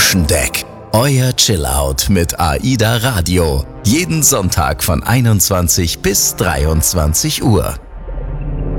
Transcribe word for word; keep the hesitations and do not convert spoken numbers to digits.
Rauschendeck. Euer Chillout mit AIDA Radio. Jeden Sonntag von einundzwanzig bis dreiundzwanzig Uhr.